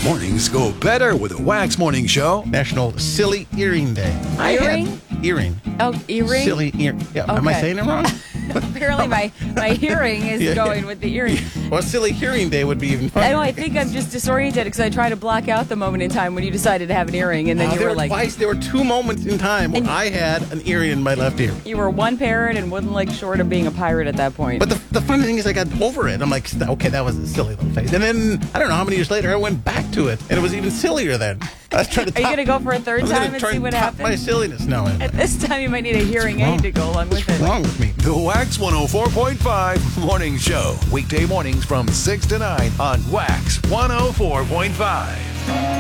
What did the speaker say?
Mornings go better with a Wax Morning Show. National Silly Earring Day. Earring. Oh, earring? Silly ear. Yeah, Am I Okay. saying it wrong? Apparently my hearing is Yeah. going with the earring. Well, Silly Hearing Day would be even funnier. I know, I think I'm just disoriented because I try to block out the moment in time when you decided to have an earring, and then you were like, there were two moments in time when I had an earring in my left ear. you were one parrot and one leg short of being a pirate at that point. But the funny thing is, I got over it. I'm like, okay, that was a silly little face. And then, I don't know how many years later, I went back to it, and it was even sillier then. I was trying to Are you going to go for a third time and see what happens? My happens? silliness. No. At this time, you might need a hearing aid to go along with What's it. wrong with me? The Wax 104.5 Morning Show. Weekday mornings from 6 to 9 on Wax 104.5.